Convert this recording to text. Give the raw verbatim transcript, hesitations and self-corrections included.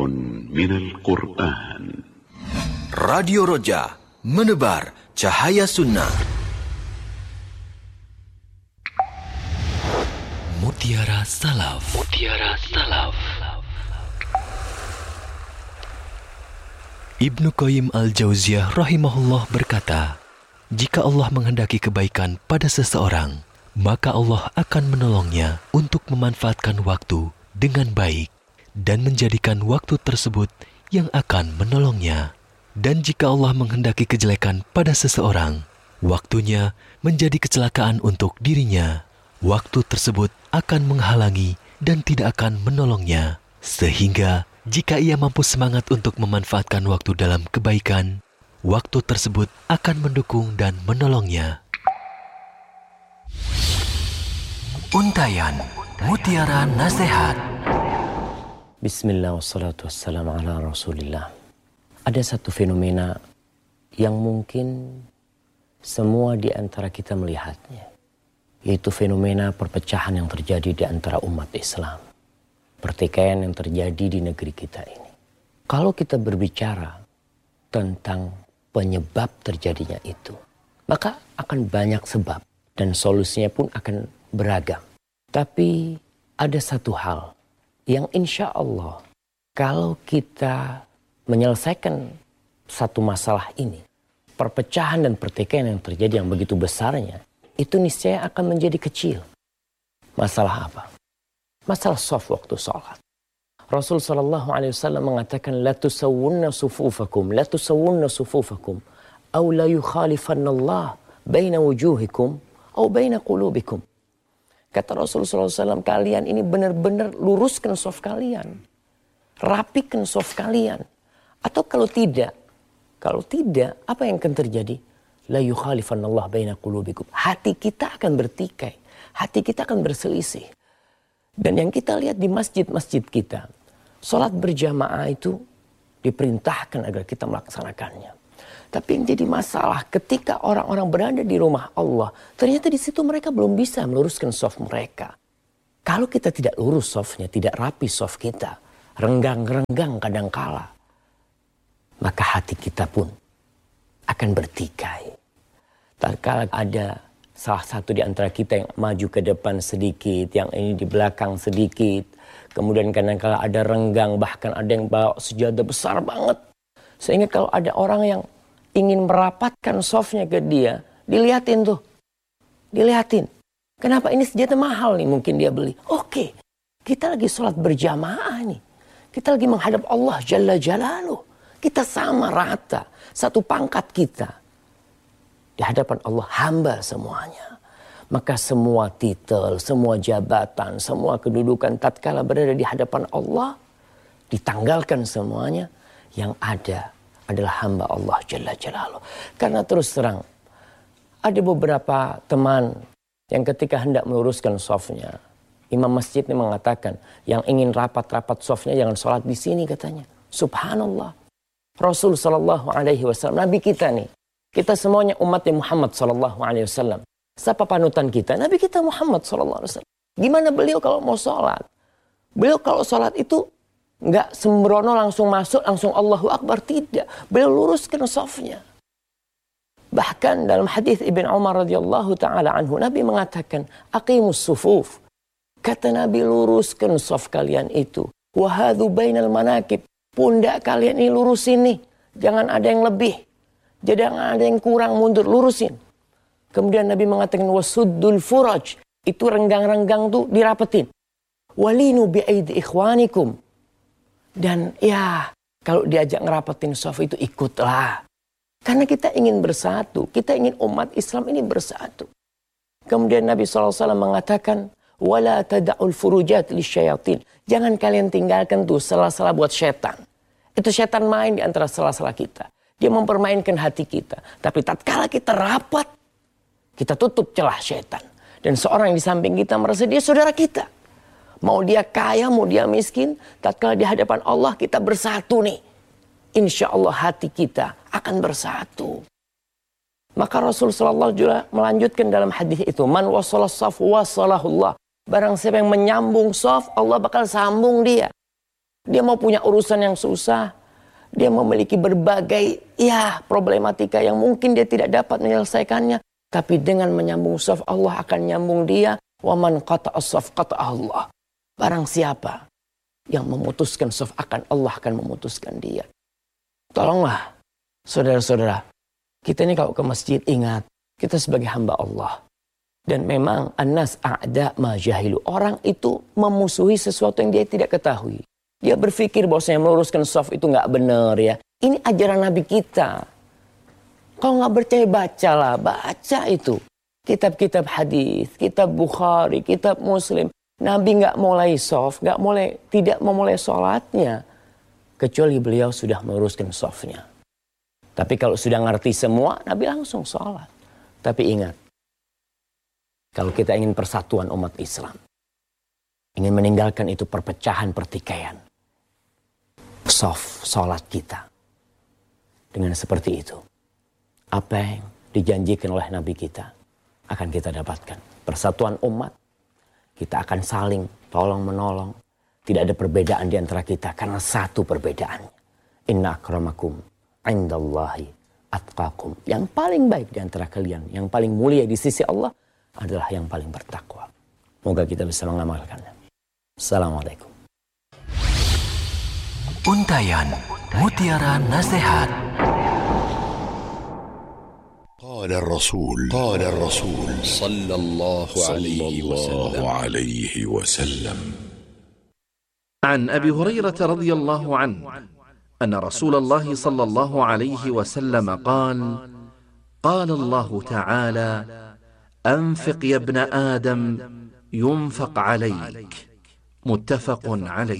من القرآن. Radio Roja, menebar cahaya sunnah. Mutiara Salaf. Mutiara Salaf. Ibnu Qayyim Al-Jauziyah rahimahullah berkata, jika Allah menghendaki kebaikan pada seseorang, maka Allah akan menolongnya untuk memanfaatkan waktu dengan baik dan menjadikan waktu tersebut yang akan menolongnya. Dan jika Allah menghendaki kejelekan pada seseorang, waktunya menjadi kecelakaan untuk dirinya. Waktu tersebut akan menghalangi dan tidak akan menolongnya. Sehingga jika ia mampu semangat untuk memanfaatkan waktu dalam kebaikan, waktu tersebut akan mendukung dan menolongnya. Untayan Mutiara Nasihat. Bismillah wassalatu wassalamu ala rasulillah. Ada satu fenomena yang mungkin semua di antara kita melihatnya, yaitu fenomena perpecahan yang terjadi di antara umat Islam. Pertikaian yang terjadi di negeri kita ini. Kalau kita berbicara tentang penyebab terjadinya itu, maka akan banyak sebab dan solusinya pun akan beragam. Tapi ada satu hal yang insya Allah kalau kita menyelesaikan satu masalah ini, perpecahan dan pertikaian yang terjadi yang begitu besarnya, itu niscaya akan menjadi kecil. Masalah apa? Masalah shaf waktu sholat. Rasul sallallahu alaihi wasallam mengatakan, la tusawwunna sufufakum, la tusawwunna sufufakum, aw la yukhalifanna Allah baina wujuhikum, aw baina qulubikum. Kata Rasul sallallahu alaihi wasallam, kalian ini benar-benar luruskan shaf kalian. Rapikan shaf kalian. Atau kalau tidak, kalau tidak, apa yang akan terjadi? La yukhalifanna Allah baina qulubikum. Hati kita akan bertikai, hati kita akan berselisih. Dan yang kita lihat di masjid-masjid kita, sholat berjamaah itu diperintahkan agar kita melaksanakannya. Tapi yang jadi masalah ketika orang-orang berada di rumah Allah, ternyata di situ mereka belum bisa meluruskan shaf mereka. Kalau kita tidak lurus shafnya, tidak rapi shaf kita, renggang-renggang kadangkala, maka hati kita pun akan bertikai. Tatkala ada salah satu di antara kita yang maju ke depan sedikit, yang ini di belakang sedikit. Kemudian kadang-kala ada renggang, bahkan ada yang bawa sejadah besar banget. Sehingga kalau ada orang yang ingin merapatkan shafnya ke dia, dilihatin tuh. Dilihatin. Kenapa ini sejadah mahal nih mungkin dia beli. Oke, kita lagi sholat berjamaah nih. Kita lagi menghadap Allah Jalla Jalaluh. Kita sama rata, satu pangkat kita. Di hadapan Allah hamba semuanya. Maka semua titel, semua jabatan, semua kedudukan tatkala berada di hadapan Allah, ditanggalkan semuanya. Yang ada adalah hamba Allah Jalla Jalaluh. Karena terus terang, ada beberapa teman yang ketika hendak meluruskan shafnya, imam masjid ini mengatakan, yang ingin rapat-rapat shafnya jangan sholat di sini katanya. Subhanallah. Rasul sallallahu alaihi wasallam, Nabi kita nih. Kita semuanya umatnya Muhammad sallallahu alaihi wasallam. Siapa panutan kita? Nabi kita Muhammad sallallahu alaihi wasallam. Gimana beliau kalau mau sholat? Beliau kalau sholat itu nggak sembrono langsung masuk, langsung Allahu Akbar. Tidak. Beliau luruskan shafnya. Bahkan dalam hadis Ibn Umar radhiyallahu taala anhu, Nabi mengatakan, aqimus sufuf. Kata Nabi, luruskan shaf kalian itu. Wahadhu bainal manakib. Pundak kalian ini lurusin nih. Jangan ada yang lebih. Jangan ada yang kurang, mundur, lurusin. Kemudian Nabi mengatakan, wasuddul furaj. Itu renggang-renggang tuh dirapetin. Walinu bi'aidi ikhwanikum. Dan ya, kalau diajak ngerapetin shaf itu ikutlah. Karena kita ingin bersatu. Kita ingin umat Islam ini bersatu. Kemudian Nabi shallallahu alaihi wasallam mengatakan, wala tada'ul furujat lisyayatin. Jangan kalian tinggalkan tuh sela-sela buat setan. Itu setan main di antara sela-sela kita. Dia mempermainkan hati kita. Tapi tatkala kita rapat, kita tutup celah setan. Dan seorang yang di samping kita merasa dia saudara kita. Mau dia kaya, mau dia miskin, tatkala di hadapan Allah kita bersatu nih. Insya Allah hati kita akan bersatu. Maka Rasul sallallahu alaihi wasallam melanjutkan dalam hadis itu, man wasalah shaf wasalahullah. Barang siapa yang menyambung shaf, Allah bakal sambung dia. Dia mau punya urusan yang susah. Dia memiliki berbagai ya problematika yang mungkin dia tidak dapat menyelesaikannya. Tapi dengan menyambung shaf, Allah akan nyambung dia. Wa man qata'a shaf qata'a Allah. Barang siapa yang memutuskan shaf, akan Allah akan memutuskan dia. Tolonglah saudara-saudara. Kita ini kalau ke masjid, ingat. Kita sebagai hamba Allah. Dan memang annas a'da ma jahilu. Orang itu memusuhi sesuatu yang dia tidak ketahui. Dia berpikir bahwasanya meluruskan shaf itu nggak benar ya. Ini ajaran Nabi kita. Kalau nggak percaya bacalah, baca itu. Kitab-kitab hadis, kitab Bukhari, kitab Muslim. Nabi nggak mulai shaf, nggak mulai, tidak memulai sholatnya. Kecuali beliau sudah meluruskan shafnya. Tapi kalau sudah ngerti semua, Nabi langsung sholat. Tapi ingat, kalau kita ingin persatuan umat Islam, ingin meninggalkan itu perpecahan, pertikaian, shaf, sholat kita. Dengan seperti itu, apa yang dijanjikan oleh Nabi kita akan kita dapatkan. Persatuan umat, kita akan saling tolong menolong. Tidak ada perbedaan di antara kita karena satu perbedaannya. Inna akramakum indallahi atqakum. Yang paling baik di antara kalian, yang paling mulia di sisi Allah adalah yang paling bertakwa. Moga kita bisa mengamalkannya. Assalamualaikum. Untayan Mutiara Nasihat. قال الرسول قال الرسول صلى الله عليه وسلم عليه وسلم عن أبي هريرة رضي الله عنه أن رسول الله صلى الله عليه وسلم قال قال الله تعالى أنفق يا ابن آدم ينفق عليك متفق عليه.